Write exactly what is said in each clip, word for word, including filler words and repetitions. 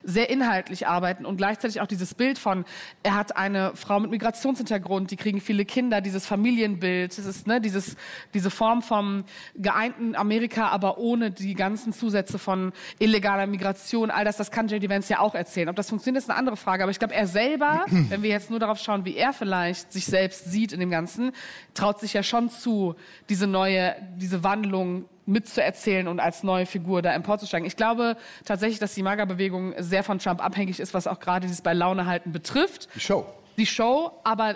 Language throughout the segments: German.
sehr inhaltlich arbeiten und gleichzeitig auch dieses Bild von, er hat eine Frau mit Migrationshintergrund, die kriegen viele Kinder, dieses Familienbild, das ist, ne, dieses, diese Form vom geeinten Amerika, aber ohne die ganzen Zusätze von illegaler Migration, all das, das kann J D Vance ja auch erzählen. Ob das funktioniert, ist eine andere Frage, aber ich glaube, er selber, wenn wir jetzt nur darauf schauen, wie er vielleicht sich selbst sieht in dem Ganzen, traut sich ja schon zu, diese neue, diese Wandlung mitzuerzählen und als neue Figur da emporzusteigen. Ich glaube tatsächlich, dass die MAGA-Bewegung sehr von Trump abhängig ist, was auch gerade dieses bei Laune halten betrifft. Die Show. Die Show, aber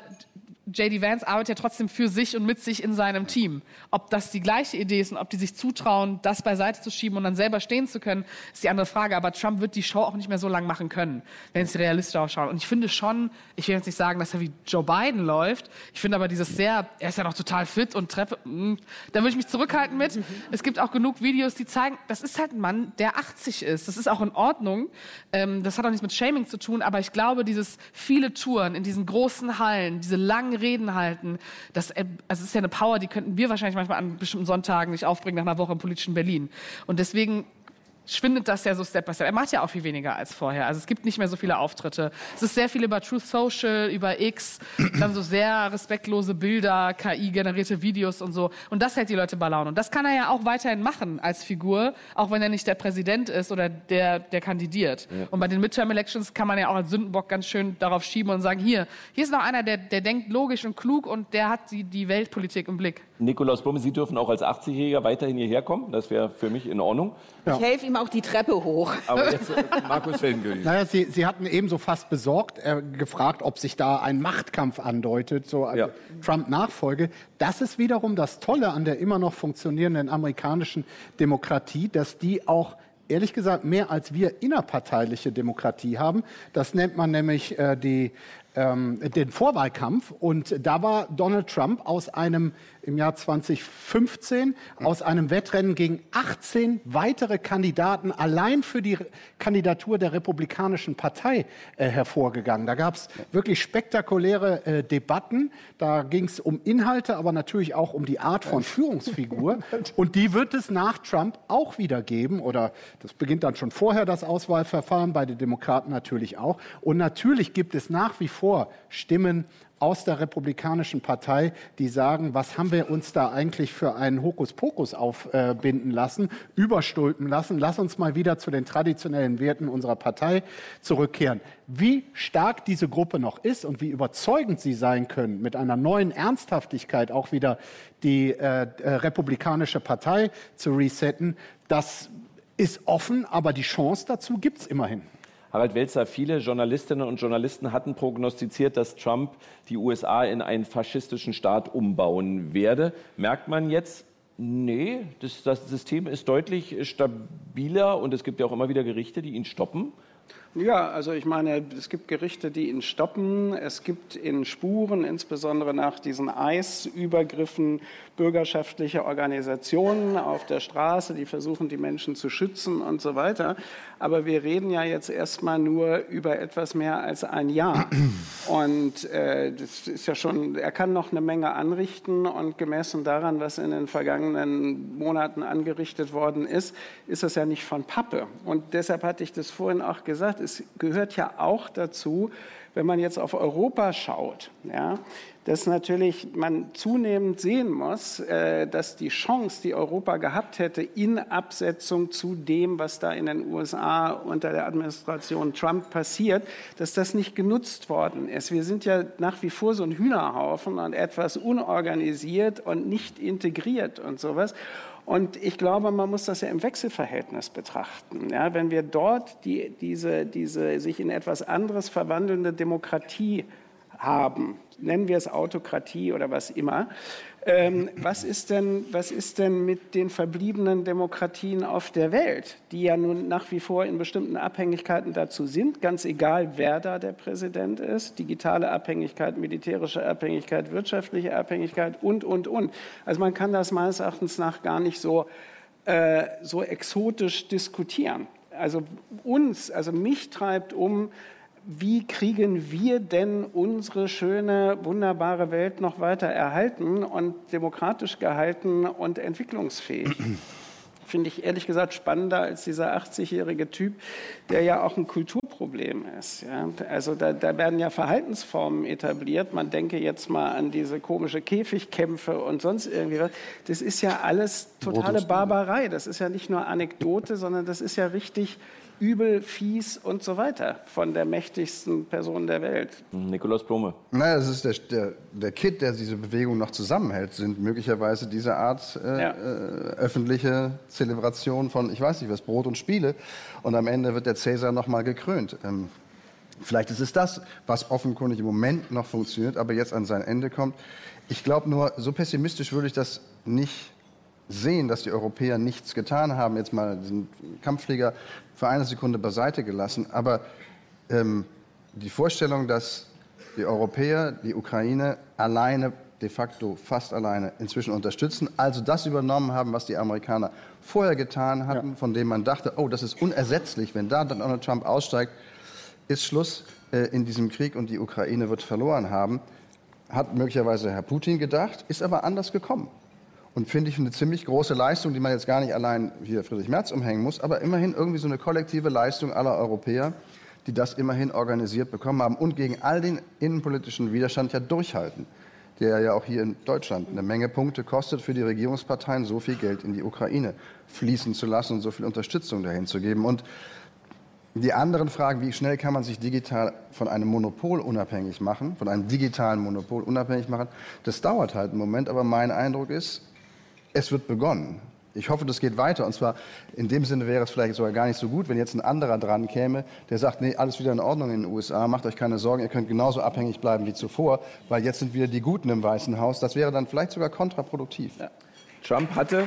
J D Vance arbeitet ja trotzdem für sich und mit sich in seinem Team. Ob das die gleiche Idee ist und ob die sich zutrauen, das beiseite zu schieben und dann selber stehen zu können, ist die andere Frage. Aber Trump wird die Show auch nicht mehr so lang machen können, wenn es die Realisten ausschauen. Und ich finde schon, ich will jetzt nicht sagen, dass er wie Joe Biden läuft. Ich finde aber dieses sehr, er ist ja noch total fit und Treppe, mh, da würde ich mich zurückhalten mit. Es gibt auch genug Videos, die zeigen, das ist halt ein Mann, der achtzig ist. Das ist auch in Ordnung. Ähm, das hat auch nichts mit Shaming zu tun, aber ich glaube, dieses viele Touren in diesen großen Hallen, diese langen Reden halten, das, also es ist ja eine Power, die könnten wir wahrscheinlich manchmal an bestimmten Sonntagen nicht aufbringen nach einer Woche im politischen Berlin. Und deswegen schwindet das ja so Step by Step. Er macht ja auch viel weniger als vorher. Also es gibt nicht mehr so viele Auftritte. Es ist sehr viel über Truth Social, über X, dann so sehr respektlose Bilder, K I-generierte Videos und so. Und das hält die Leute bei Laune. Und das kann er ja auch weiterhin machen als Figur, auch wenn er nicht der Präsident ist oder der, der kandidiert. Ja. Und bei den Midterm-Elections kann man ja auch als Sündenbock ganz schön darauf schieben und sagen, hier, hier ist noch einer, der, der denkt logisch und klug und der hat die, die Weltpolitik im Blick. Nikolaus Blum, Sie dürfen auch als achtzigjähriger weiterhin hierher kommen. Das wäre für mich in Ordnung. Ja. Ich helfe ihm auch die Treppe hoch. Aber jetzt äh, Markus Feldenkirchen. Naja, Sie, Sie hatten ebenso fast besorgt äh, gefragt, ob sich da ein Machtkampf andeutet, so äh, ja. Trump-Nachfolge. Das ist wiederum das Tolle an der immer noch funktionierenden amerikanischen Demokratie, dass die auch ehrlich gesagt mehr als wir innerparteiliche Demokratie haben. Das nennt man nämlich äh, die ähm, den Vorwahlkampf. Und da war Donald Trump aus einem, im Jahr zweitausendfünfzehn, aus einem Wettrennen gegen achtzehn weitere Kandidaten allein für die Kandidatur der Republikanischen Partei äh, hervorgegangen. Da gab es wirklich spektakuläre äh, Debatten. Da ging es um Inhalte, aber natürlich auch um die Art von Führungsfigur. Und die wird es nach Trump auch wieder geben. Oder das beginnt dann schon vorher, das Auswahlverfahren, bei den Demokraten natürlich auch. Und natürlich gibt es nach wie vor Stimmen aus der Republikanischen Partei, die sagen, was haben wir uns da eigentlich für einen Hokuspokus aufbinden lassen, überstülpen lassen. Lass uns mal wieder zu den traditionellen Werten unserer Partei zurückkehren. Wie stark diese Gruppe noch ist und wie überzeugend sie sein können, mit einer neuen Ernsthaftigkeit auch wieder die äh, Republikanische Partei zu resetten, das ist offen, aber die Chance dazu gibt es immerhin. Harald Welzer, viele Journalistinnen und Journalisten hatten prognostiziert, dass Trump die U S A in einen faschistischen Staat umbauen werde. Merkt man jetzt, nee, das, das System ist deutlich stabiler und es gibt ja auch immer wieder Gerichte, die ihn stoppen. Ja, also ich meine, es gibt Gerichte, die ihn stoppen. Es gibt in Spuren, insbesondere nach diesen I C E-Übergriffen, bürgerschaftliche Organisationen auf der Straße, die versuchen, die Menschen zu schützen und so weiter. Aber wir reden ja jetzt erstmal nur über etwas mehr als ein Jahr. Und äh, das ist ja schon, er kann noch eine Menge anrichten und gemessen daran, was in den vergangenen Monaten angerichtet worden ist, ist das ja nicht von Pappe. Und deshalb hatte ich das vorhin auch gesagt, es gehört ja auch dazu, wenn man jetzt auf Europa schaut, ja, dass natürlich man zunehmend sehen muss, äh, dass die Chance, die Europa gehabt hätte, in Absetzung zu dem, was da in den U S A unter der Administration Trump passiert, dass das nicht genutzt worden ist. Wir sind ja nach wie vor so ein Hühnerhaufen und etwas unorganisiert und nicht integriert und sowas. Und ich glaube, man muss das ja im Wechselverhältnis betrachten. Ja, wenn wir dort die, diese, diese sich in etwas anderes verwandelnde Demokratie haben, nennen wir es Autokratie oder was immer, ähm, was ist denn, was ist denn mit den verbliebenen Demokratien auf der Welt, die ja nun nach wie vor in bestimmten Abhängigkeiten dazu sind, ganz egal, wer da der Präsident ist, digitale Abhängigkeit, militärische Abhängigkeit, wirtschaftliche Abhängigkeit und, und, und. Also man kann das meines Erachtens nach gar nicht so, äh, so exotisch diskutieren. Also uns, also mich treibt um, wie kriegen wir denn unsere schöne, wunderbare Welt noch weiter erhalten und demokratisch gehalten und entwicklungsfähig? finde ich ehrlich gesagt spannender als dieser achtzigjährige Typ, der ja auch ein Kulturproblem ist. Ja? Also da, da werden ja Verhaltensformen etabliert. Man denke jetzt mal an diese komische Käfigkämpfe und sonst irgendwie was. Das ist ja alles totale Barbarei. Das ist ja nicht nur Anekdote, sondern das ist ja richtig übel, fies und so weiter von der mächtigsten Person der Welt. Nikolaus Blome. Naja, das ist der, der, der Kit, der diese Bewegung noch zusammenhält, sind möglicherweise diese Art äh, ja. äh, öffentliche Zelebration von, ich weiß nicht was, Brot und Spiele. Und am Ende wird der Cäsar noch mal gekrönt. Ähm, vielleicht ist es das, was offenkundig im Moment noch funktioniert, aber jetzt an sein Ende kommt. Ich glaube nur, so pessimistisch würde ich das nicht sehen, dass die Europäer nichts getan haben, jetzt mal diesen Kampfflieger für eine Sekunde beiseite gelassen. Aber ähm, die Vorstellung, dass die Europäer die Ukraine alleine, de facto fast alleine inzwischen unterstützen, also das übernommen haben, was die Amerikaner vorher getan hatten, ja. von dem man dachte, oh, das ist unersetzlich, wenn da Donald Trump aussteigt, ist Schluss äh, in diesem Krieg und die Ukraine wird verloren haben, hat möglicherweise Herr Putin gedacht, ist aber anders gekommen. Und finde ich eine ziemlich große Leistung, die man jetzt gar nicht allein hier Friedrich Merz umhängen muss, aber immerhin irgendwie so eine kollektive Leistung aller Europäer, die das immerhin organisiert bekommen haben und gegen all den innenpolitischen Widerstand ja durchhalten, der ja auch hier in Deutschland eine Menge Punkte kostet für die Regierungsparteien, so viel Geld in die Ukraine fließen zu lassen und so viel Unterstützung dahin zu geben. Und die anderen Fragen, wie schnell kann man sich digital von einem Monopol unabhängig machen, von einem digitalen Monopol unabhängig machen, das dauert halt einen Moment, aber mein Eindruck ist, es wird begonnen. Ich hoffe, das geht weiter. Und zwar in dem Sinne wäre es vielleicht sogar gar nicht so gut, wenn jetzt ein anderer dran käme, der sagt, nee, alles wieder in Ordnung in den U S A, macht euch keine Sorgen, ihr könnt genauso abhängig bleiben wie zuvor, weil jetzt sind wieder die Guten im Weißen Haus. Das wäre dann vielleicht sogar kontraproduktiv. Ja. Trump hatte,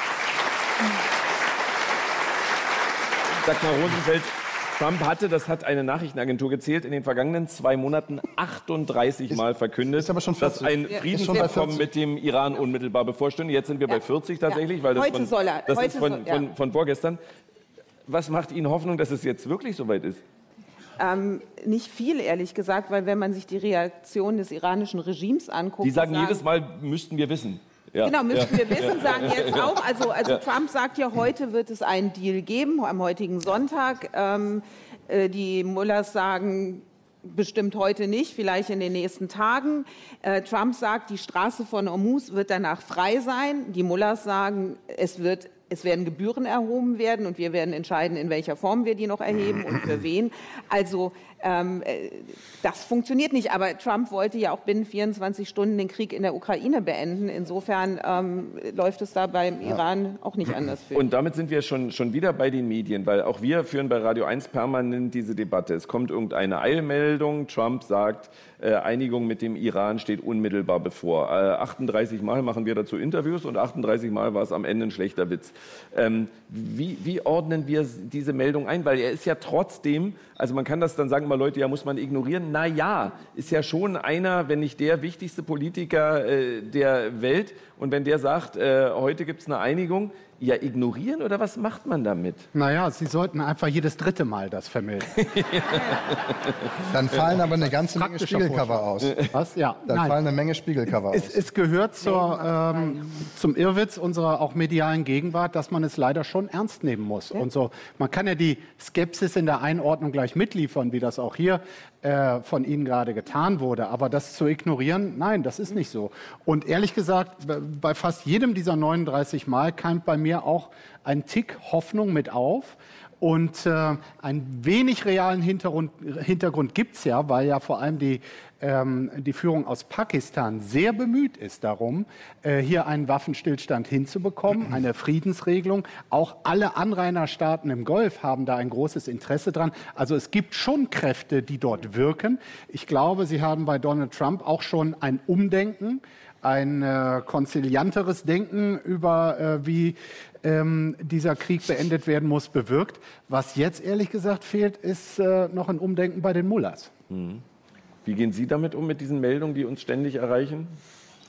Dagmar Rosenfeld, Trump hatte, das hat eine Nachrichtenagentur gezählt, in den vergangenen zwei Monaten achtunddreißig Mal verkündet, ist aber schon dass ein Friedensabkommen mit dem Iran unmittelbar bevorstünde. Jetzt sind wir ja. bei vierzig tatsächlich, ja. weil das, Heute von, soll er. das Heute ist von, soll, ja. von, von vorgestern. Was macht Ihnen Hoffnung, dass es jetzt wirklich soweit ist? Ähm, nicht viel, ehrlich gesagt, weil wenn man sich die Reaktion des iranischen Regimes anguckt... Die sagen, sagen jedes Mal, müssten wir wissen. Ja. Genau, müssten ja. wir wissen, sagen jetzt auch. Also, also ja. Trump sagt ja, heute wird es einen Deal geben, am heutigen Sonntag. Ähm, äh, die Mullahs sagen, bestimmt heute nicht, vielleicht in den nächsten Tagen. Äh, Trump sagt, die Straße von Hormuz wird danach frei sein. Die Mullahs sagen, es wird Es werden Gebühren erhoben werden und wir werden entscheiden, in welcher Form wir die noch erheben und für wen. Also ähm, das funktioniert nicht. Aber Trump wollte ja auch binnen vierundzwanzig Stunden den Krieg in der Ukraine beenden. Insofern ähm, läuft es da beim Iran auch nicht anders für. Und damit sind wir schon, schon wieder bei den Medien, weil auch wir führen bei Radio eins permanent diese Debatte. Es kommt irgendeine Eilmeldung, Trump sagt, äh, Einigung mit dem Iran steht unmittelbar bevor. Äh, achtunddreißig Mal machen wir dazu Interviews und achtunddreißig Mal war es am Ende ein schlechter Witz. Ähm, wie, wie ordnen wir diese Meldung ein? Weil er ist ja trotzdem, also man kann das dann sagen, mal Leute, ja, muss man ignorieren. Na ja, ist ja schon einer, wenn nicht der wichtigste Politiker äh, der Welt. Und wenn der sagt, äh, heute gibt es eine Einigung, ja, ignorieren oder was macht man damit? Naja, Sie sollten einfach jedes dritte Mal das vermelden. Dann fallen aber eine ganze Menge Spiegelcover aus. Was? Ja. Dann Nein. fallen eine Menge Spiegelcover aus. Es, es gehört zur, ähm, zum Irrwitz unserer auch medialen Gegenwart, dass man es leider schon ernst nehmen muss. Ja. Und so, man kann ja die Skepsis in der Einordnung gleich mitliefern, wie das auch hier äh, von Ihnen gerade getan wurde. Aber das zu ignorieren, nein, das ist nicht so. Und ehrlich gesagt, bei fast jedem dieser neununddreißig Mal keimt bei mir auch ein Tick Hoffnung mit auf. Und äh, ein wenig realen Hintergrund, Hintergrund gibt es ja, weil ja vor allem die, ähm, die Führung aus Pakistan sehr bemüht ist darum, äh, hier einen Waffenstillstand hinzubekommen, eine Friedensregelung. Auch alle Anrainerstaaten im Golf haben da ein großes Interesse dran. Also es gibt schon Kräfte, die dort wirken. Ich glaube, Sie haben bei Donald Trump auch schon ein Umdenken, ein äh, konzilianteres Denken über, äh, wie ähm, dieser Krieg beendet werden muss, bewirkt. Was jetzt ehrlich gesagt fehlt, ist äh, noch ein Umdenken bei den Mullahs. Mhm. Wie gehen Sie damit um, mit diesen Meldungen, die uns ständig erreichen?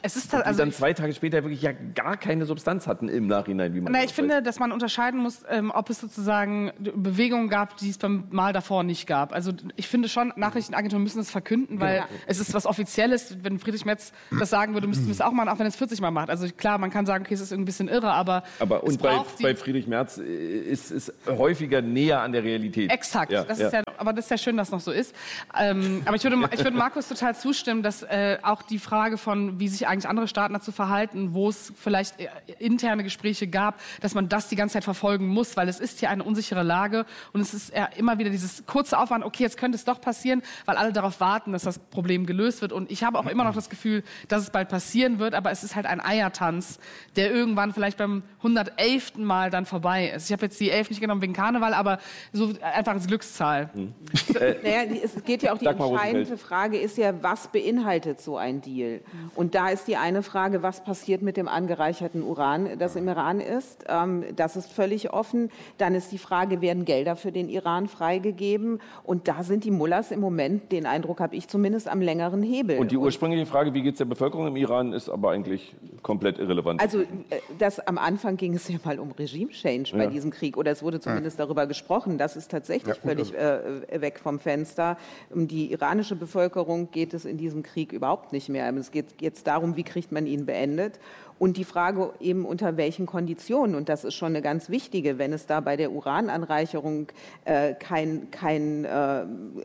Es ist die also dann zwei Tage später wirklich ja gar keine Substanz hatten im Nachhinein, wie man Na, das ich weiß. finde, dass man unterscheiden muss, ähm, ob es sozusagen Bewegungen gab, die es beim Mal davor nicht gab. Also ich finde schon, Nachrichtenagenturen müssen es verkünden, weil Ja. es ist was Offizielles. Wenn Friedrich Merz das sagen würde, müssten wir es auch machen, auch wenn es vierzig Mal macht. Also klar, man kann sagen, okay, es ist irgendwie ein bisschen irre, aber, Aber es und bei, braucht die bei Friedrich Merz ist es häufiger näher an der Realität. Exakt, Ja, das ja. Ist ja, aber das ist ja schön, dass es noch so ist. Ähm, aber ich würde, ich würde Markus total zustimmen, dass äh, auch die Frage von, wie sich eigentlich andere Staaten dazu verhalten, wo es vielleicht äh, interne Gespräche gab, dass man das die ganze Zeit verfolgen muss, weil es ist hier eine unsichere Lage und es ist ja immer wieder dieses kurze Aufwand, okay, jetzt könnte es doch passieren, weil alle darauf warten, dass das Problem gelöst wird. Und ich habe auch immer noch das Gefühl, dass es bald passieren wird, aber es ist halt ein Eiertanz, der irgendwann vielleicht beim hundertelften Mal dann vorbei ist. Ich habe jetzt die elf nicht genommen wegen Karneval, aber so einfach als Glückszahl. Hm. Naja, die- es geht ja auch, die Dagmar entscheidende Rosenfeld. Frage ist ja, was beinhaltet so ein Deal? Und da ist die eine Frage, was passiert mit dem angereicherten Uran, das im Iran ist? Ähm, das ist völlig offen. Dann ist die Frage, werden Gelder für den Iran freigegeben? Und da sind die Mullahs im Moment, den Eindruck habe ich zumindest, am längeren Hebel. Und die ursprüngliche Frage, wie geht es der Bevölkerung im Iran, ist aber eigentlich komplett irrelevant. Also äh, das, am Anfang ging es ja mal um Regime-Change bei Ja. diesem Krieg, oder es wurde zumindest darüber gesprochen. Das ist tatsächlich Ja, gut, völlig äh, weg vom Fenster. Um die iranische Bevölkerung geht es in diesem Krieg überhaupt nicht mehr. Es geht jetzt darum, wie kriegt man ihn beendet. Und die Frage eben, unter welchen Konditionen, und das ist schon eine ganz wichtige, wenn es da bei der Urananreicherung äh, kein, kein, äh,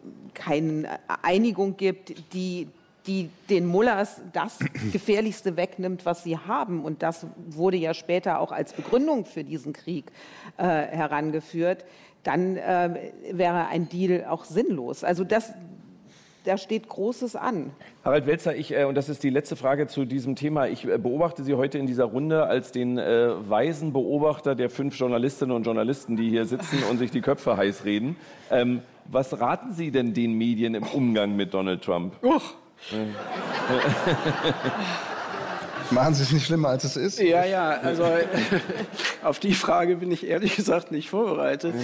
keine Einigung gibt, die die den Mullahs das Gefährlichste wegnimmt, was sie haben. Und das wurde ja später auch als Begründung für diesen Krieg äh, herangeführt. Dann äh, wäre ein Deal auch sinnlos. Also das, da steht Großes an. Harald Welzer, ich, äh, und das ist die letzte Frage zu diesem Thema. Ich äh, beobachte Sie heute in dieser Runde als den äh, weisen Beobachter der fünf Journalistinnen und Journalisten, die hier sitzen und sich die Köpfe heiß reden. Ähm, was raten Sie denn den Medien im Umgang mit Donald Trump? Uch. Machen Sie es nicht schlimmer, als es ist? Ja, ja, also auf die Frage bin ich ehrlich gesagt nicht vorbereitet.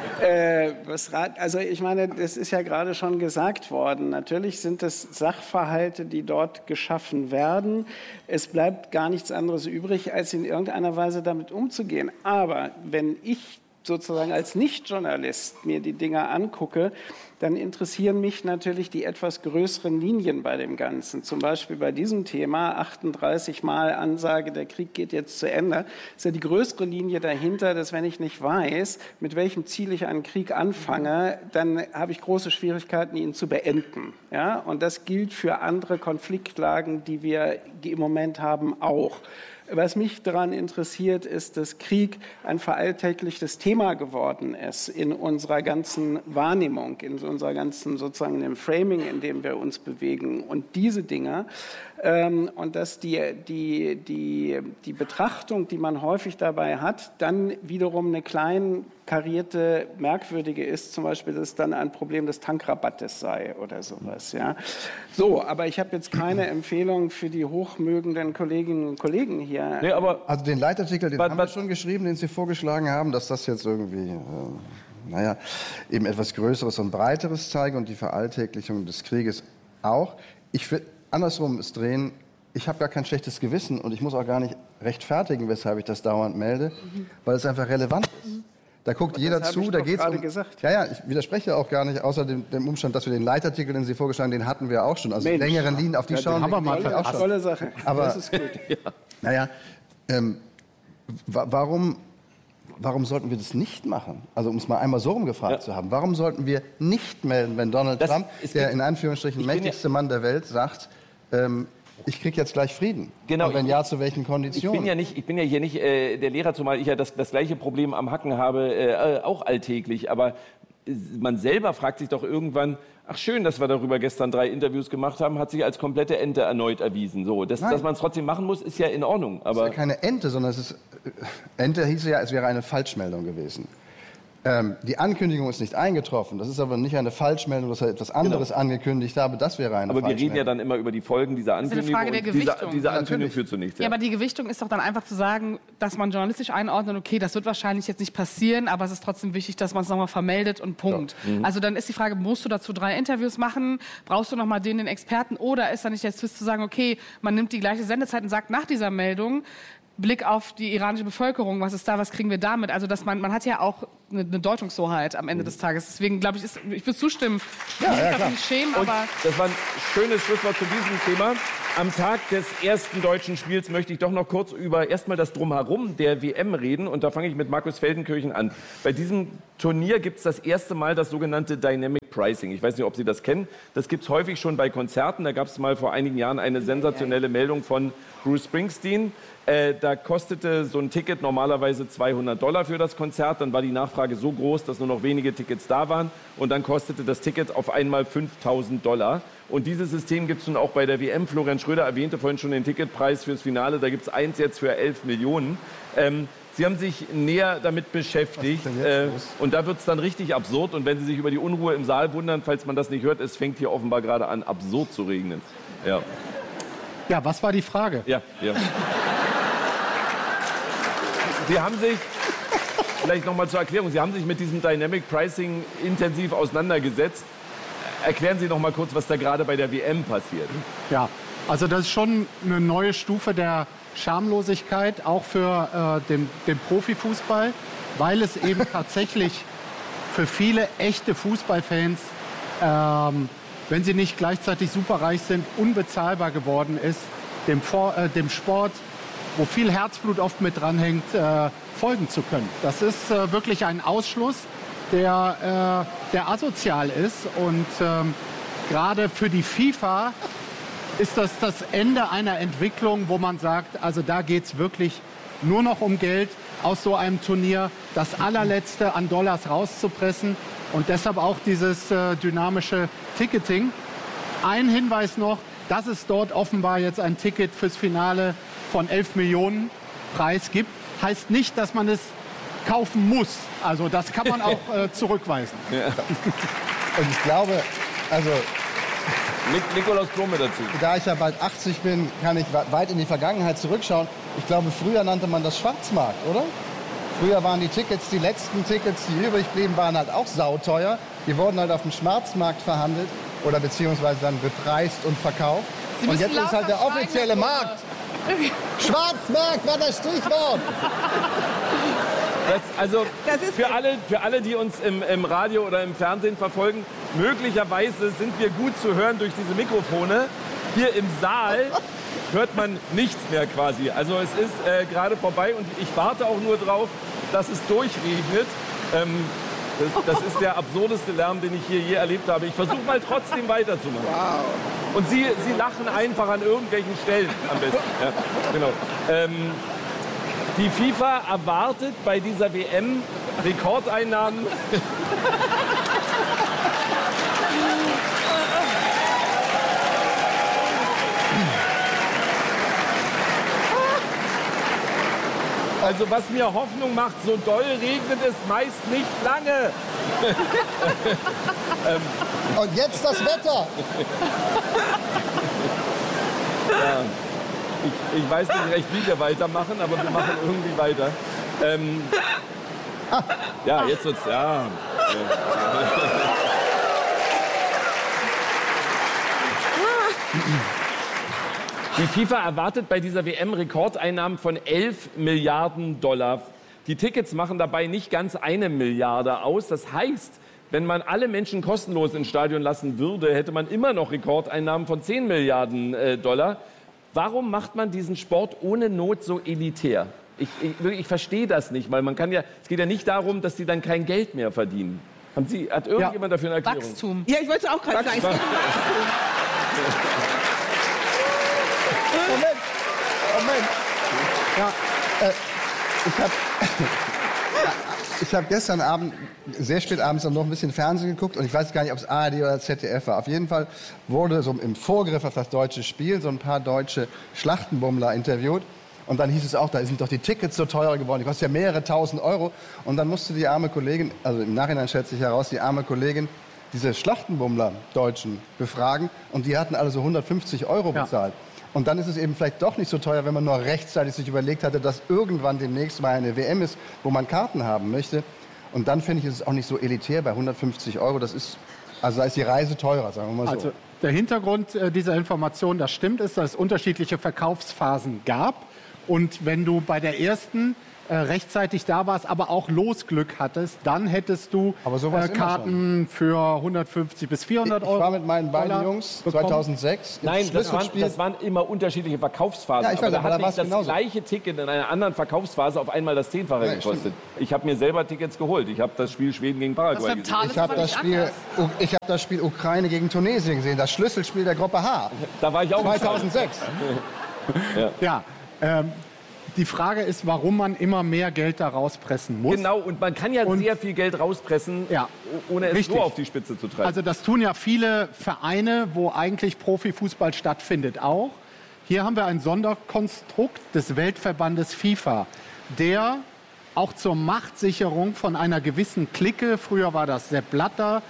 Äh, was rat, also ich meine, das ist ja gerade schon gesagt worden. Natürlich sind es Sachverhalte, die dort geschaffen werden. Es bleibt gar nichts anderes übrig, als in irgendeiner Weise damit umzugehen. Aber wenn ich sozusagen als Nicht-Journalist mir die Dinge angucke, dann interessieren mich natürlich die etwas größeren Linien bei dem Ganzen. Zum Beispiel bei diesem Thema, achtunddreißig Mal Ansage, der Krieg geht jetzt zu Ende, ist ja die größere Linie dahinter, dass wenn ich nicht weiß, mit welchem Ziel ich einen Krieg anfange, dann habe ich große Schwierigkeiten, ihn zu beenden. Ja? Und das gilt für andere Konfliktlagen, die wir im Moment haben, auch. Was mich daran interessiert, ist, dass Krieg ein veralltäglichtes Thema geworden ist in unserer ganzen Wahrnehmung, in unserer ganzen sozusagen dem Framing, in dem wir uns bewegen. Und diese Dinge ähm, und dass die, die, die, die Betrachtung, die man häufig dabei hat, dann wiederum eine klein karierte, merkwürdige ist, zum Beispiel, dass es dann ein Problem des Tankrabattes sei oder sowas. Ja. So, aber ich habe jetzt keine Empfehlung für die hochmögenden Kolleginnen und Kollegen hier. Nee, aber Also den Leitartikel, den Was- haben wir was- schon geschrieben, den Sie vorgeschlagen haben, dass das jetzt irgendwie, äh, naja, eben etwas Größeres und Breiteres zeige und die Veralltäglichung des Krieges auch. Ich will andersrum es drehen. Ich habe gar kein schlechtes Gewissen und ich muss auch gar nicht rechtfertigen, weshalb ich das dauernd melde, weil es einfach relevant ist. Da guckt jeder das hab zu, ich da doch geht es gerade um... gesagt. Ja, ja, ich widerspreche auch gar nicht, außer dem, dem Umstand, dass wir den Leitartikel, den Sie vorgeschlagen haben, den hatten wir auch schon. Also die Mensch. längeren Linien, auf die Ja, den schauen haben wir mal die auch schon. Tolle Sache. Aber- das ist gut. Naja, ähm, wa warum, warum sollten wir das nicht machen? Also um es mal einmal so rumgefragt Ja. zu haben. Warum sollten wir nicht melden, wenn Donald Das- Trump, es der gibt- in Anführungsstrichen Ich bin mächtigste Mann der Welt, sagt, ähm, ich kriege jetzt gleich Frieden? Genau, Und wenn ich- ja, zu welchen Ich Konditionen? bin ja nicht, ich bin ja hier nicht äh, der Lehrer, zumal ich ja das, das gleiche Problem am Hacken habe, äh, auch alltäglich. Aber man selber fragt sich doch irgendwann, ach schön, dass wir darüber gestern drei Interviews gemacht haben, hat sich als komplette Ente erneut erwiesen. So, dass, Nein. dass man es trotzdem machen muss, ist ja in Ordnung. Es ist Aber ja keine Ente, sondern es ist, äh, Ente hieße ja, es wäre eine Falschmeldung gewesen. Ähm, die Ankündigung ist nicht eingetroffen. Das ist aber nicht eine Falschmeldung, dass er etwas anderes genau. angekündigt habe. Das wäre eine Aber wir Falschmeldung. reden ja dann immer über die Folgen dieser Ankündigung. Das ist eine Frage der Gewichtung. Diese, diese Ankündigung führt zu nichts. Ja. ja, aber die Gewichtung ist doch dann einfach zu sagen, dass man journalistisch einordnet, okay, das wird wahrscheinlich jetzt nicht passieren, aber es ist trotzdem wichtig, dass man es nochmal vermeldet und Punkt. Ja. Mhm. Also dann ist die Frage, musst du dazu drei Interviews machen? Brauchst du nochmal den, den Experten? Oder ist da nicht der Twist zu sagen, okay, man nimmt die gleiche Sendezeit und sagt nach dieser Meldung, Blick auf die iranische Bevölkerung, was ist da, was kriegen wir damit? Also dass man, man hat ja auch eine, eine Deutungshoheit am Ende des Tages. Deswegen glaube ich, ist, ich würde zustimmen, ja, ich ja, muss nicht schämen, und aber... Das war ein schönes Schlusswort zu diesem Thema. Am Tag des ersten deutschen Spiels möchte ich doch noch kurz über erstmal das Drumherum der W M reden. Und da fange ich mit Markus Feldenkirchen an. Bei diesem Turnier gibt es das erste Mal das sogenannte Dynamic Pricing. Ich weiß nicht, ob Sie das kennen. Das gibt es häufig schon bei Konzerten. Da gab es mal vor einigen Jahren eine sensationelle Meldung von Bruce Springsteen. Äh, da kostete so ein Ticket normalerweise zweihundert Dollar für das Konzert. Dann war die Nachfrage so groß, dass nur noch wenige Tickets da waren. Und dann kostete das Ticket auf einmal fünftausend Dollar. Und dieses System gibt es nun auch bei der W M. Florian Schröder erwähnte vorhin schon den Ticketpreis fürs Finale. Da gibt es eins jetzt für elf Millionen. Ähm, Sie haben sich näher damit beschäftigt. Äh, und da wird es dann richtig absurd. Und wenn Sie sich über die Unruhe im Saal wundern, falls man das nicht hört, es fängt hier offenbar gerade an, absurd zu regnen. Ja, ja, was war die Frage? Ja, ja. Sie haben sich, vielleicht noch mal zur Erklärung, Sie haben sich mit diesem Dynamic Pricing intensiv auseinandergesetzt. Erklären Sie noch mal kurz, was da gerade bei der W M passiert. Ja, also das ist schon eine neue Stufe der Schamlosigkeit, auch für äh, den, den Profifußball, weil es eben tatsächlich für viele echte Fußballfans, ähm, wenn sie nicht gleichzeitig superreich sind, unbezahlbar geworden ist, dem, Vor äh, dem Sport, wo viel Herzblut oft mit dranhängt, äh, folgen zu können. Das ist äh, wirklich ein Ausschluss, der, äh, der asozial ist. Und ähm, gerade für die FIFA ist das das Ende einer Entwicklung, wo man sagt, also da geht es wirklich nur noch um Geld aus so einem Turnier, das allerletzte an Dollars rauszupressen. Und deshalb auch dieses äh, dynamische Ticketing. Ein Hinweis noch, dass es dort offenbar jetzt ein Ticket fürs Finale von elf Millionen Preis gibt, heißt nicht, dass man es kaufen muss. Also das kann man auch äh, zurückweisen. Ja. Und ich glaube, also Nik Nikolaus Blome dazu. Da ich ja bald achtzig bin, kann ich weit in die Vergangenheit zurückschauen. Ich glaube, früher nannte man das Schwarzmarkt, oder? Früher waren die Tickets, die letzten Tickets, die übrig blieben, waren halt auch sauteuer. Die wurden halt auf dem Schwarzmarkt verhandelt oder beziehungsweise dann bepreist und verkauft. Und jetzt ist halt der offizielle Markt. Schwarzmarkt war das Stichwort. Das, also das ist für, alle, für alle, die uns im, im Radio oder im Fernsehen verfolgen, möglicherweise sind wir gut zu hören durch diese Mikrofone. Hier im Saal hört man nichts mehr quasi. Also es ist äh, gerade vorbei und ich warte auch nur drauf, dass es durchregnet. Ähm, das, das ist der absurdeste Lärm, den ich hier je erlebt habe. Ich versuche mal trotzdem weiterzumachen. Wow. Und Sie, Sie lachen einfach an irgendwelchen Stellen am besten. Ja, genau. Ähm, die FIFA erwartet bei dieser W M Rekordeinnahmen. Also was mir Hoffnung macht, so doll regnet es meist nicht lange. ähm. Und jetzt das Wetter. Ja, ich, ich weiß nicht recht, wie wir weitermachen, aber wir machen irgendwie weiter. Ähm, ja, jetzt wird's, ja. Die FIFA erwartet bei dieser W M Rekordeinnahmen von elf Milliarden Dollar. Die Tickets machen dabei nicht ganz eine Milliarde aus. Das heißt, wenn man alle Menschen kostenlos ins Stadion lassen würde, hätte man immer noch Rekordeinnahmen von zehn Milliarden äh, Dollar. Warum macht man diesen Sport ohne Not so elitär? Ich, ich, ich verstehe das nicht, weil man kann ja, es geht ja nicht darum, dass sie dann kein Geld mehr verdienen. Haben Sie, hat irgendjemand ja. dafür eine Erklärung? Wachstum. Ja, ich wollte auch gerade sagen. Moment, Moment. Ja, äh, ich habe ich hab gestern Abend, sehr spät abends, noch ein bisschen Fernsehen geguckt und ich weiß gar nicht, ob es A R D oder Z D F war. Auf jeden Fall wurde so im Vorgriff auf das deutsche Spiel so ein paar deutsche Schlachtenbummler interviewt Und dann hieß es auch, da sind doch die Tickets so teuer geworden, die kosten ja mehrere tausend Euro. Und dann musste die arme Kollegin, also im Nachhinein stellt sich heraus, die arme Kollegin, diese Schlachtenbummler Deutschen befragen. Und die hatten alle so hundertfünfzig Euro bezahlt. Ja. Und dann ist es eben vielleicht doch nicht so teuer, wenn man nur rechtzeitig sich überlegt hatte, dass irgendwann demnächst mal eine W M ist, wo man Karten haben möchte. Und dann finde ich, ist es auch nicht so elitär bei hundertfünfzig Euro. Das ist, also da ist die Reise teurer, sagen wir mal so. Also der Hintergrund äh, dieser Information, das stimmt, ist, dass es unterschiedliche Verkaufsphasen gab. Und wenn du bei der ersten äh, rechtzeitig da warst, aber auch Losglück hattest, dann hättest du äh, Karten für hundertfünfzig bis vierhundert Euro. Ich war mit meinen beiden Dollar Jungs bekommen. zweitaunsechs. Nein, das waren, das waren immer unterschiedliche Verkaufsphasen. Ja, ich weiß, aber da aber hat da nicht das genauso. gleiche Ticket in einer anderen Verkaufsphase auf einmal das Zehnfache Ja, gekostet. stimmt. Ich habe mir selber Tickets geholt. Ich habe das Spiel Schweden gegen Paraguay gesehen. Ich habe das, Spiel, ich hab das Spiel Ukraine gegen Tunesien gesehen, das Schlüsselspiel der Gruppe H. Da war ich auch zweitausendsechs. Ja, ja ähm, die Frage ist, warum man immer mehr Geld da rauspressen muss. Genau, und man kann ja Und, sehr viel Geld rauspressen, ja, ohne es richtig. so auf die Spitze zu treiben. Also das tun ja viele Vereine, wo eigentlich Profifußball stattfindet, auch. Hier haben wir ein Sonderkonstrukt des Weltverbandes FIFA, der auch zur Machtsicherung von einer gewissen Clique, früher war das Sepp Blatter,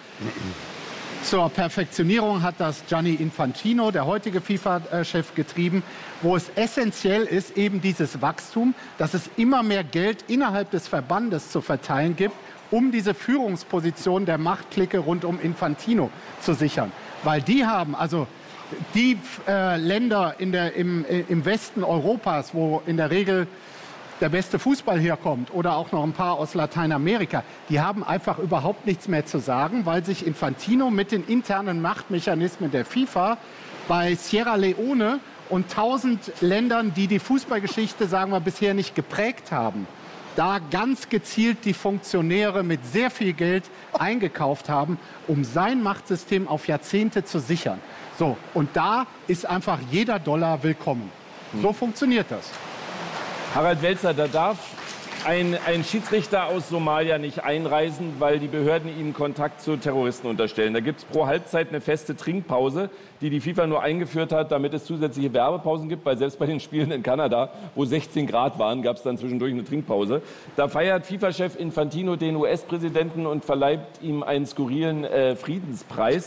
zur Perfektionierung hat das Gianni Infantino, der heutige FIFA-Chef, getrieben, wo es essentiell ist, eben dieses Wachstum, dass es immer mehr Geld innerhalb des Verbandes zu verteilen gibt, um diese Führungsposition der Machtklicke rund um Infantino zu sichern. Weil die haben, also die äh, Länder in der, im, im Westen Europas, wo in der Regel der beste Fußball herkommt, oder auch noch ein paar aus Lateinamerika, die haben einfach überhaupt nichts mehr zu sagen, weil sich Infantino mit den internen Machtmechanismen der FIFA bei Sierra Leone und tausend Ländern, die die Fußballgeschichte, sagen wir, bisher nicht geprägt haben, da ganz gezielt die Funktionäre mit sehr viel Geld eingekauft haben, um sein Machtsystem auf Jahrzehnte zu sichern. So, und da ist einfach jeder Dollar willkommen. So funktioniert das. Harald Welzer, da darf ein, ein Schiedsrichter aus Somalia nicht einreisen, weil die Behörden ihnen Kontakt zu Terroristen unterstellen. Da gibt es pro Halbzeit eine feste Trinkpause, die die FIFA nur eingeführt hat, damit es zusätzliche Werbepausen gibt, weil selbst bei den Spielen in Kanada, wo sechzehn Grad waren, gab es dann zwischendurch eine Trinkpause. Da feiert FIFA-Chef Infantino den U S-Präsidenten und verleiht ihm einen skurrilen äh, Friedenspreis.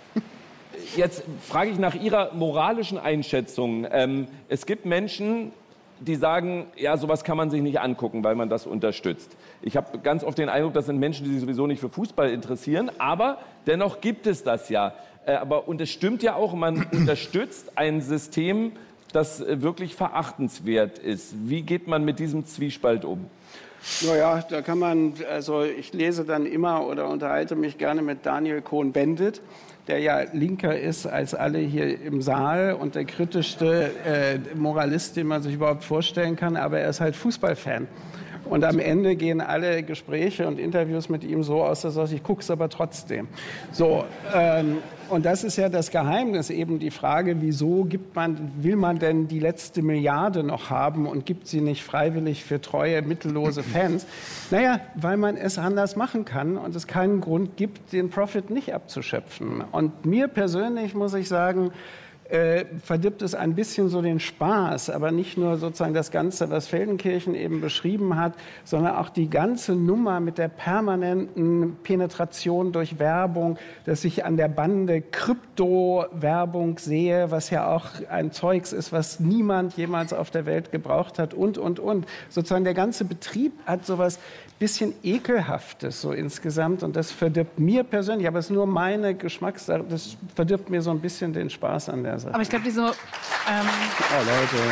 Jetzt frage ich nach Ihrer moralischen Einschätzung. Ähm, es gibt Menschen, die sagen, ja, sowas kann man sich nicht angucken, weil man das unterstützt. Ich habe ganz oft den Eindruck, das sind Menschen, die sich sowieso nicht für Fußball interessieren, aber dennoch gibt es das ja. Äh, aber, und es stimmt ja auch, man unterstützt ein System, das äh, wirklich verachtenswert ist. Wie geht man mit diesem Zwiespalt um? Naja, da kann man, also ich lese dann immer oder unterhalte mich gerne mit Daniel Cohn-Bendit, der ja linker ist als alle hier im Saal und der kritischste äh, Moralist, den man sich überhaupt vorstellen kann, aber er ist halt Fußballfan. Und am Ende gehen alle Gespräche und Interviews mit ihm so aus, dass er sagt, ich gucke es aber trotzdem. So, ähm, und das ist ja das Geheimnis, eben die Frage, wieso gibt man, will man denn die letzte Milliarde noch haben und gibt sie nicht freiwillig für treue, mittellose Fans? Naja, weil man es anders machen kann und es keinen Grund gibt, den Profit nicht abzuschöpfen. Und mir persönlich muss ich sagen, Äh, verdirbt es ein bisschen so den Spaß, aber nicht nur sozusagen das Ganze, was Feldenkirchen eben beschrieben hat, sondern auch die ganze Nummer mit der permanenten Penetration durch Werbung, dass ich an der Bande Krypto-Werbung sehe, was ja auch ein Zeugs ist, was niemand jemals auf der Welt gebraucht hat und, und, und. Sozusagen der ganze Betrieb hat sowas bisschen Ekelhaftes so insgesamt und das verdirbt mir persönlich, aber es ist nur meine Geschmackssache, das verdirbt mir so ein bisschen den Spaß an der Sache. Aber ich glaube, diese, ähm, Oh, Leute.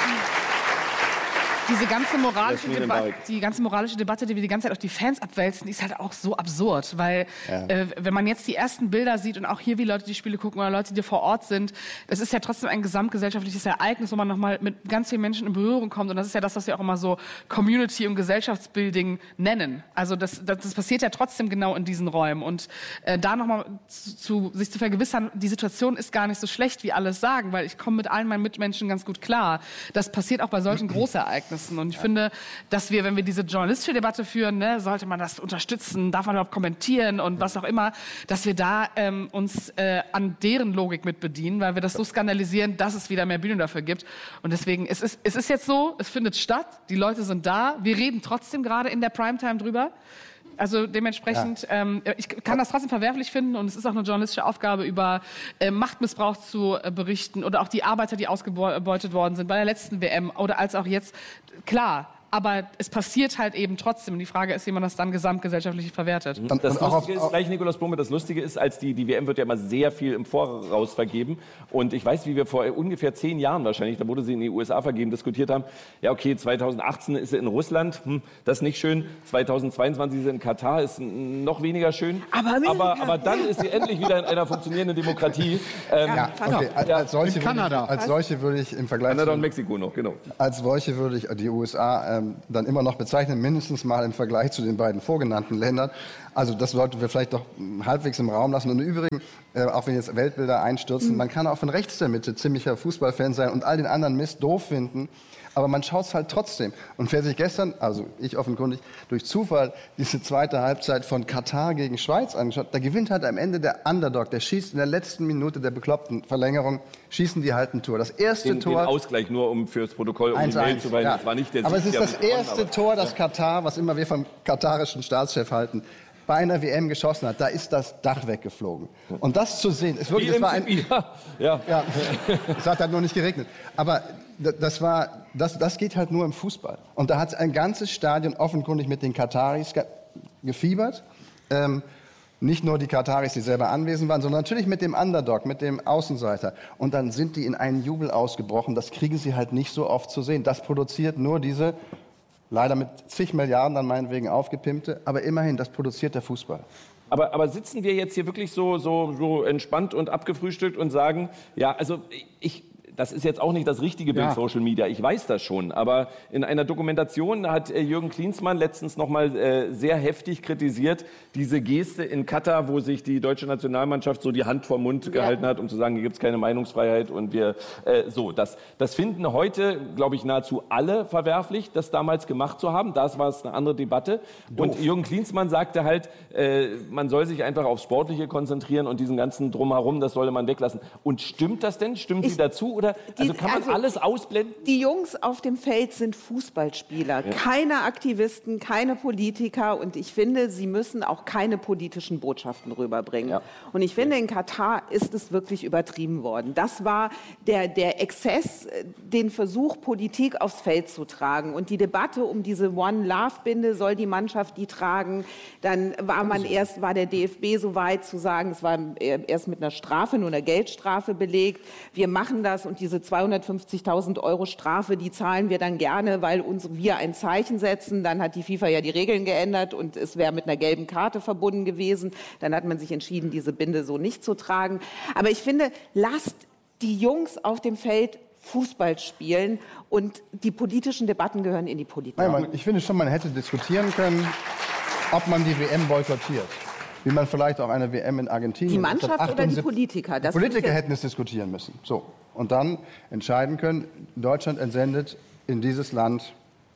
diese ganze moralische Debatte, die ganze moralische Debatte, die wir die ganze Zeit auf die Fans abwälzen, die ist halt auch so absurd, weil Ja. äh, wenn man jetzt die ersten Bilder sieht und auch hier, wie Leute die Spiele gucken oder Leute, die vor Ort sind, das ist ja trotzdem ein gesamtgesellschaftliches Ereignis, wo man nochmal mit ganz vielen Menschen in Berührung kommt und das ist ja das, was wir auch immer so Community und Gesellschaftsbuilding nennen. Also das, das, das passiert ja trotzdem genau in diesen Räumen und äh, da nochmal zu, zu, sich zu vergewissern, die Situation ist gar nicht so schlecht, wie alle sagen, weil ich komme mit allen meinen Mitmenschen ganz gut klar. Das passiert auch bei solchen Großereignissen. Ereignissen. Und ich ja. finde, dass wir, wenn wir diese journalistische Debatte führen, ne, sollte man das unterstützen, darf man überhaupt kommentieren und was auch immer, dass wir da ähm, uns äh, an deren Logik mit bedienen, weil wir das so skandalisieren, dass es wieder mehr Bühnen dafür gibt. Und deswegen, es ist, es ist jetzt so, es findet statt, die Leute sind da, wir reden trotzdem gerade in der Primetime drüber. Also dementsprechend, ja. ähm, ich kann das trotzdem verwerflich finden und es ist auch eine journalistische Aufgabe, über äh, Machtmissbrauch zu äh, berichten oder auch die Arbeiter, die ausgebeutet worden sind bei der letzten W M oder als auch jetzt. Klar, aber es passiert halt eben trotzdem. Und die Frage ist, wie man das dann gesamtgesellschaftlich verwertet. Und das und Lustige ist, gleich Nikolaus Blume, das Lustige ist, als die, die W M wird ja immer sehr viel im Voraus vergeben. Und ich weiß, wie wir vor ungefähr zehn Jahren wahrscheinlich, da wurde sie in die U S A vergeben, diskutiert haben, ja okay, zweitausendachtzehn ist sie in Russland, hm, das ist nicht schön. zweitausendzweiundzwanzig ist sie in Katar, ist noch weniger schön. Aber, aber, aber dann ist sie endlich wieder in einer funktionierenden Demokratie. Ähm, ja, okay. als, als, solche Kanada. Ich, als solche würde ich im Vergleich Kanada und Mexiko noch, genau. Als solche würde ich die U S A ähm, dann immer noch bezeichnen, mindestens mal im Vergleich zu den beiden vorgenannten Ländern. Also das sollten wir vielleicht doch halbwegs im Raum lassen. Und im Übrigen, äh, auch wenn jetzt Weltbilder einstürzen, mhm. man kann auch von rechts der Mitte ziemlicher Fußballfan sein und all den anderen Mist doof finden. Aber man schaut es halt trotzdem. Und wer sich gestern, also ich offenkundig, durch Zufall diese zweite Halbzeit von Katar gegen Schweiz angeschaut, da gewinnt halt am Ende der Underdog. Der schießt in der letzten Minute der bekloppten Verlängerung, schießen die halt ein Tor. Das erste den, Tor... Den Ausgleich nur, um fürs Protokoll, um die Mail zu weisen. Ja. Das war nicht der Sieg. Aber es ist das erste Tor, das Katar, was immer wir vom katarischen Staatschef halten, bei einer W M geschossen hat. Da ist das Dach weggeflogen. Und das zu sehen, ist wirklich... Das war ein, ja. Ja. Es hat halt nur nicht geregnet. Aber das, war, das, das geht halt nur im Fußball. Und da hat ein ganzes Stadion offenkundig mit den Kataris ge gefiebert. Ähm, nicht nur die Kataris, die selber anwesend waren, sondern natürlich mit dem Underdog, mit dem Außenseiter. Und dann sind die in einen Jubel ausgebrochen. Das kriegen sie halt nicht so oft zu sehen. Das produziert nur diese, leider mit zig Milliarden dann meinetwegen aufgepimpte, aber immerhin, das produziert der Fußball. Aber, aber sitzen wir jetzt hier wirklich so, so, so entspannt und abgefrühstückt und sagen, ja, also ich... Das ist jetzt auch nicht das richtige Bild, ja. Social Media, ich weiß das schon. Aber in einer Dokumentation hat äh, Jürgen Klinsmann letztens noch mal äh, sehr heftig kritisiert, diese Geste in Katar, wo sich die deutsche Nationalmannschaft so die Hand vor Mund ja. gehalten hat, um zu sagen, hier gibt es keine Meinungsfreiheit. Und wir äh, so, das, das finden heute, glaube ich, nahezu alle verwerflich, das damals gemacht zu haben. Das war es eine andere Debatte. Doof. Und Jürgen Klinsmann sagte halt, äh, man soll sich einfach aufs Sportliche konzentrieren und diesen ganzen Drumherum, das solle man weglassen. Und stimmt das denn? Stimmen Sie dazu? Oder also kann man also alles ausblenden? Die Jungs auf dem Feld sind Fußballspieler, ja. keine Aktivisten, keine Politiker. Und ich finde, sie müssen auch keine politischen Botschaften rüberbringen. Ja. Und ich finde, in Katar ist es wirklich übertrieben worden. Das war der, der Exzess, den Versuch, Politik aufs Feld zu tragen. Und die Debatte um diese One-Love-Binde, soll die Mannschaft die tragen? Dann war man erst, war der D F B so weit zu sagen, es war erst mit einer Strafe, nur einer Geldstrafe belegt. Wir machen das und diese zweihundertfünfzigtausend Euro Strafe, die zahlen wir dann gerne, weil uns, wir ein Zeichen setzen. Dann hat die FIFA ja die Regeln geändert und es wäre mit einer gelben Karte verbunden gewesen. Dann hat man sich entschieden, diese Binde so nicht zu tragen. Aber ich finde, lasst die Jungs auf dem Feld Fußball spielen und die politischen Debatten gehören in die Politik. Nein, man, ich finde schon, man hätte diskutieren können, ob man die W M boykottiert. Wie man vielleicht auch eine W M in Argentinien... Die Mannschaft oder die Politiker? Die Politiker hätten es diskutieren müssen. So. Und dann entscheiden können, Deutschland entsendet in dieses Land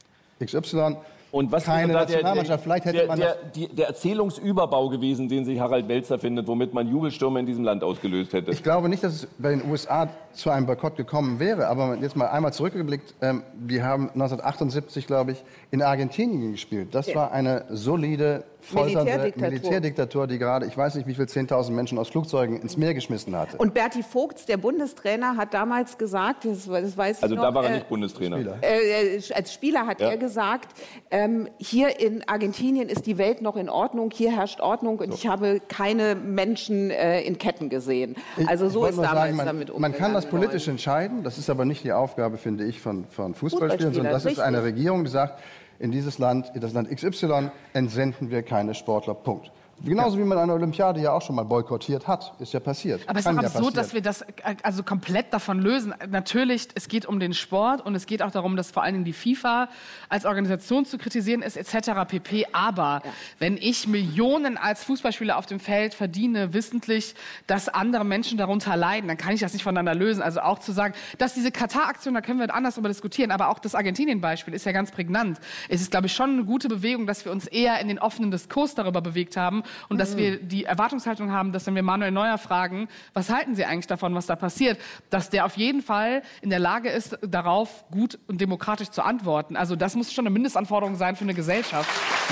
X Y. Und was keine da Nationalmannschaft. Vielleicht hätte der, man der, der, der Erzählungsüberbau gewesen, den sich Harald Welzer findet, womit man Jubelstürme in diesem Land ausgelöst hätte? Ich glaube nicht, dass es bei den U S A zu einem Boykott gekommen wäre. Aber jetzt mal einmal zurückgeblickt. Ähm, die haben neunzehnhundertachtundsiebzig, glaube ich, in Argentinien gespielt. Das ja. war eine solide, folternde Militärdiktatur. Militärdiktatur, die gerade, ich weiß nicht, wie viel zehntausend Menschen aus Flugzeugen ins Meer geschmissen hatte. Und Berti Vogts, der Bundestrainer, hat damals gesagt, das, das weiß ich also noch, da war er äh, nicht Bundestrainer. Spieler. Äh, als Spieler hat ja. er gesagt, ähm, hier in Argentinien ist die Welt noch in Ordnung, hier herrscht Ordnung und so. Ich habe keine Menschen äh, in Ketten gesehen. Also so ist damals sagen, man, damit umgegangen. Man kann das politisch worden. entscheiden, das ist aber nicht die Aufgabe, finde ich, von, von Fußballspielern, sondern das ist eine Regierung, die sagt, in dieses Land, in das Land X Y, entsenden wir keine Sportler, Punkt. Genauso ja. wie man eine Olympiade ja auch schon mal boykottiert hat. Ist ja passiert. Aber es ist doch absurd, dass wir das also komplett davon lösen. Natürlich, es geht um den Sport und es geht auch darum, dass vor allen Dingen die FIFA als Organisation zu kritisieren ist, et cetera pp. Aber ja. wenn ich Millionen als Fußballspieler auf dem Feld verdiene, wissentlich, dass andere Menschen darunter leiden, dann kann ich das nicht voneinander lösen. Also auch zu sagen, dass diese Katar-Aktion, da können wir anders darüber diskutieren, aber auch das Argentinien-Beispiel ist ja ganz prägnant. Es ist, glaube ich, schon eine gute Bewegung, dass wir uns eher in den offenen Diskurs darüber bewegt haben und mhm. dass wir die Erwartungshaltung haben, dass wenn wir Manuel Neuer fragen, was halten Sie eigentlich davon, was da passiert, dass der auf jeden Fall in der Lage ist, darauf gut und demokratisch zu antworten. Also das muss schon eine Mindestanforderung sein für eine Gesellschaft.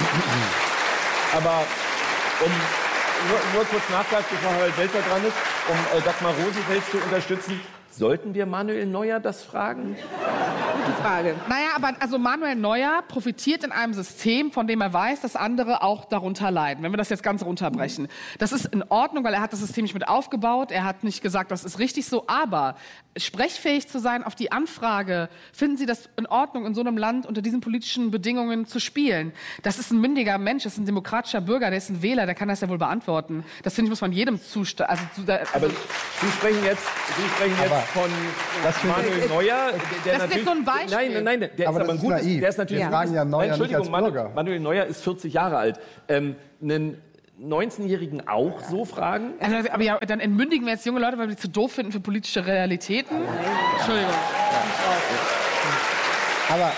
Aber um nur, nur kurz nachfragen, bevor Harald Welzer dran ist, um äh, Dagmar Rosenfeld zu unterstützen, sollten wir Manuel Neuer das fragen? Gute Frage. Naja, aber also Manuel Neuer profitiert in einem System, von dem er weiß, dass andere auch darunter leiden. Wenn wir das jetzt ganz runterbrechen. Das ist in Ordnung, weil er hat das System nicht mit aufgebaut. Er hat nicht gesagt, das ist richtig so. Aber sprechfähig zu sein auf die Anfrage, finden Sie das in Ordnung, in so einem Land unter diesen politischen Bedingungen zu spielen? Das ist ein mündiger Mensch, das ist ein demokratischer Bürger, der ist ein Wähler, der kann das ja wohl beantworten. Das, finde ich, muss man jedem zustimmen. Also, also aber Sie sprechen jetzt, Sie sprechen jetzt von Manuel Neuer. Der das ist jetzt so ein Beispiel. Nein, nein, nein, der aber ist aber ein gutes, naiv. der ist natürlich Wir fragen ja Neuer Entschuldigung, nicht als Bürger. Manuel Neuer ist vierzig Jahre alt. Ähm, einen neunzehnjährigen auch so fragen? Also, aber ja, dann entmündigen wir jetzt junge Leute, weil wir die zu doof finden für politische Realitäten. Entschuldigung. Aber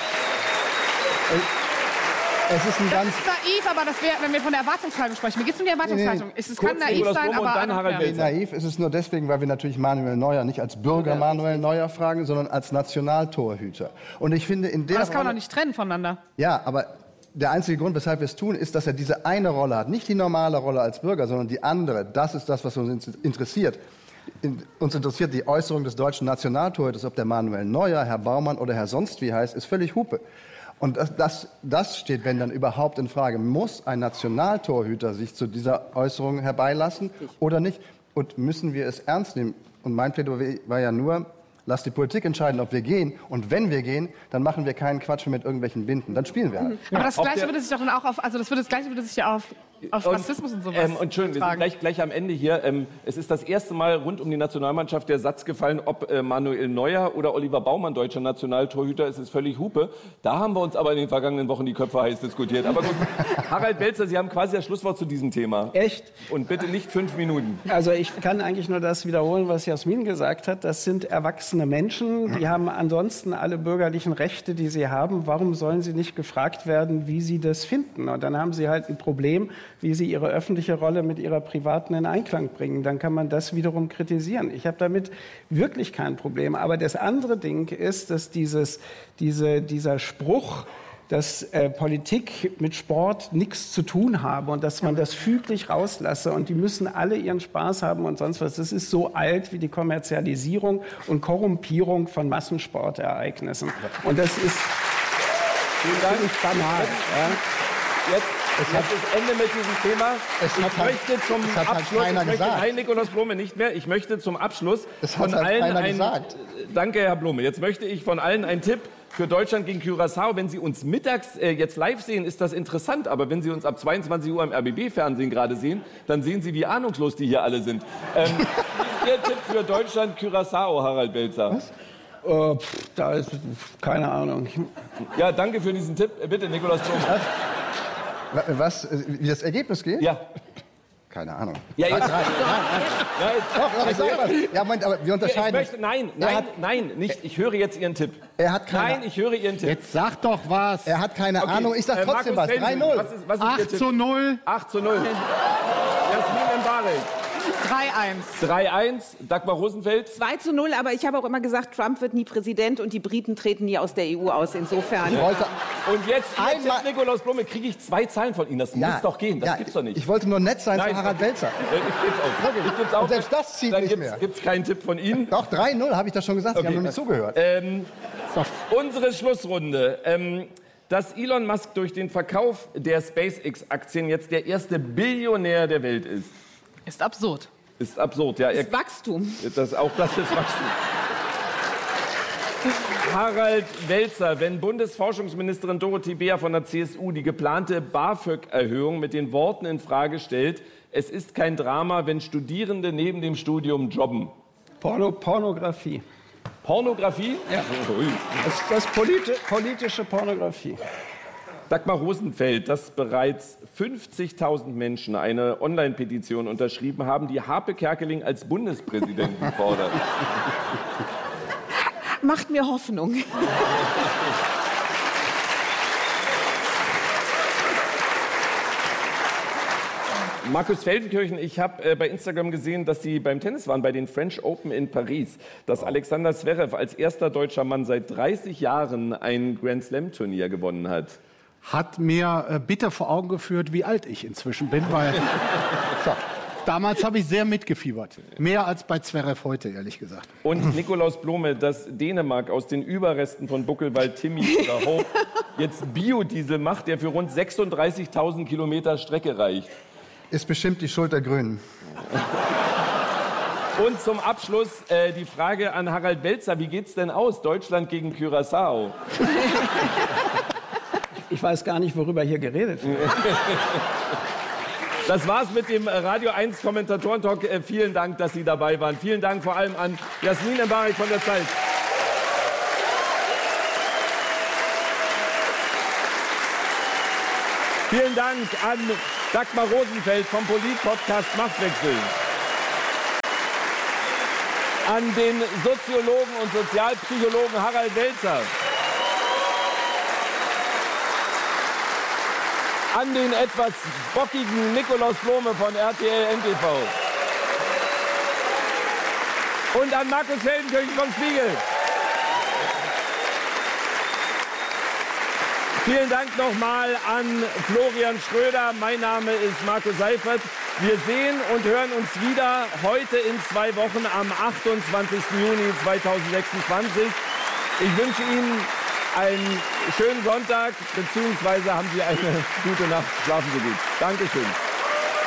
es ist ein das ganz ist naiv, aber das wäre, wenn wir von der Erwartungshaltung sprechen. Mir geht es um die Erwartungshaltung. Nee, es kann naiv sein, aber... Dann Harald ja. Naiv ist es nur deswegen, weil wir natürlich Manuel Neuer nicht als Bürger Manuel Neuer fragen, sondern als Nationaltorhüter. Und ich finde, in der aber das kann man Rolle, doch nicht trennen voneinander. Ja, aber der einzige Grund, weshalb wir es tun, ist, dass er diese eine Rolle hat. Nicht die normale Rolle als Bürger, sondern die andere. Das ist das, was uns interessiert. In, uns interessiert die Äußerung des deutschen Nationaltorhüters, ob der Manuel Neuer, Herr Baumann oder Herr sonst wie heißt, ist völlig Hupe. Und das, das, das steht, wenn dann überhaupt in Frage. Muss ein Nationaltorhüter sich zu dieser Äußerung herbeilassen oder nicht? Und müssen wir es ernst nehmen? Und mein Plädoyer war ja nur, lass die Politik entscheiden, ob wir gehen. Und wenn wir gehen, dann machen wir keinen Quatsch mit irgendwelchen Binden. Dann spielen wir halt. Aber das Gleiche würde sich doch dann auch auf, also das würde das Gleiche würde sich ja auf auf und, Rassismus und sowas. Ähm, und schön, wir sind gleich, gleich am Ende hier. Ähm, es ist das erste Mal rund um die Nationalmannschaft der Satz gefallen, ob äh, Manuel Neuer oder Oliver Baumann deutscher Nationaltorhüter ist, ist völlig Hupe. Da haben wir uns aber in den vergangenen Wochen die Köpfe heiß diskutiert. Aber gut, Harald Welzer, Sie haben quasi das Schlusswort zu diesem Thema. Echt? Und bitte nicht fünf Minuten. Also ich kann eigentlich nur das wiederholen, was Jasmin gesagt hat. Das sind erwachsene Menschen, die haben ansonsten alle bürgerlichen Rechte, die sie haben. Warum sollen sie nicht gefragt werden, wie sie das finden? Und dann haben sie halt ein Problem, wie sie ihre öffentliche Rolle mit ihrer privaten in Einklang bringen. Dann kann man das wiederum kritisieren. Ich habe damit wirklich kein Problem. Aber das andere Ding ist, dass dieses, diese, dieser Spruch, dass äh, Politik mit Sport nichts zu tun habe und dass man das füglich rauslasse und die müssen alle ihren Spaß haben und sonst was. Das ist so alt wie die Kommerzialisierung und Korrumpierung von Massensportereignissen. Und das ist ziemlich banal. Ja. Jetzt Es hat das Ende mit diesem Thema. Es ich hat halt, möchte zum es hat halt Abschluss, keiner ich möchte, gesagt. nein, Nikolaus Blome nicht mehr. Ich möchte zum Abschluss es von hat halt allen keiner ein, gesagt. Danke, Herr Blome. Jetzt möchte ich von allen einen Tipp für Deutschland gegen Curaçao. Wenn Sie uns mittags äh, jetzt live sehen, ist das interessant. Aber wenn Sie uns ab zweiundzwanzig Uhr im R B B-Fernsehen gerade sehen, dann sehen Sie, wie ahnungslos die hier alle sind. Ähm, Ihr Tipp für Deutschland Curaçao, Harald Welzer? Was? Oh, pff, da ist keine Ahnung. Ja, danke für diesen Tipp. Bitte, Nikolaus Blome. Was, wie das Ergebnis geht? Ja. Keine Ahnung. Ja, jetzt. Nein, nein, nein. Doch, doch, ich sag was. Ja, Moment, aber wir unterscheiden. Ich möchte, nein, nein, hat, nein, nicht. Ich höre jetzt Ihren Tipp. Er hat keine, nein, ich höre Ihren Tipp. Jetzt sag doch was. Er hat keine okay. Ahnung. Ich sag trotzdem äh, was. drei null. Was ist, was ist acht zu null. acht zu null. Jasmin Mbarek. drei eins. drei eins. Dagmar Rosenfeld. zwei zu null, aber ich habe auch immer gesagt, Trump wird nie Präsident und die Briten treten nie aus der E U aus. Insofern. Ich wollte und jetzt einmal Nikolaus Blome, kriege ich zwei Zahlen von Ihnen. Das ja, muss doch gehen. Das ja, gibt's doch nicht. Ich wollte nur nett sein Nein, zu Harald Welzer. Ich gebe auch. Ich geb's auch. Und selbst das zieht Dann nicht gibt's, mehr. Gibt's keinen Tipp von Ihnen? Doch, drei null, habe ich das schon gesagt. Sie okay. haben nur nicht zugehört. Ähm, unsere Schlussrunde. Ähm, dass Elon Musk durch den Verkauf der SpaceX-Aktien jetzt der erste Billionär der Welt ist. Ist absurd. Ist absurd, ja. Das ist Wachstum. Das, auch das ist Wachstum. Harald Welzer, wenn Bundesforschungsministerin Dorothee Beer von der C S U die geplante BAföG-Erhöhung mit den Worten in Frage stellt, es ist kein Drama, wenn Studierende neben dem Studium jobben. Porno, Pornografie. Pornografie? Ja. Das, das politi politische Pornografie. Dagmar Rosenfeld, dass bereits fünfzigtausend Menschen eine Online-Petition unterschrieben haben, die Harpe Kerkeling als Bundespräsidenten fordert. Macht mir Hoffnung. Markus Feldenkirchen, ich habe äh, bei Instagram gesehen, dass Sie beim Tennis waren, bei den French Open in Paris, dass Alexander Zverev als erster deutscher Mann seit dreißig Jahren ein Grand Slam-Turnier gewonnen hat. Hat mir äh, bitter vor Augen geführt, wie alt ich inzwischen bin, weil so, damals habe ich sehr mitgefiebert. Mehr als bei Zverev heute, ehrlich gesagt. Und Nikolaus Blome, dass Dänemark aus den Überresten von Buckelwald, Timmy oder Hope jetzt Biodiesel macht, der für rund sechsunddreißigtausend Kilometer Strecke reicht. Ist bestimmt die Schuld der Grünen. Und zum Abschluss äh, die Frage an Harald Welzer. Wie geht's denn aus? Deutschland gegen Curaçao. Ich weiß gar nicht, worüber hier geredet wird. Das war's mit dem Radio eins Kommentatoren-Talk. Äh, vielen Dank, dass Sie dabei waren. Vielen Dank vor allem an Jasmin Embarek von der Zeit. Vielen Dank an Dagmar Rosenfeld vom Polit-Podcast Machtwechsel. An den Soziologen und Sozialpsychologen Harald Welzer. An den etwas bockigen Nikolaus Blome von R T L N T V. Und an Markus Feldenkirchen vom Spiegel. Vielen Dank nochmal an Florian Schröder. Mein Name ist Markus Seifert. Wir sehen und hören uns wieder heute in zwei Wochen am achtundzwanzigsten Juni zweitausendsechsundzwanzig. Ich wünsche Ihnen einen schönen Sonntag, beziehungsweise haben Sie eine gute Nacht. Schlafen Sie gut. Dankeschön.